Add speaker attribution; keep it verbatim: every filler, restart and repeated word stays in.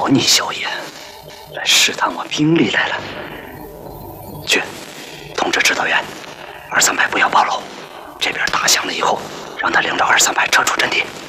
Speaker 1: 活逆萧炎，来试探我兵力来了。去，通知指导员，二三排不要暴露。这边打响了以后，让他领着二三排撤出阵地。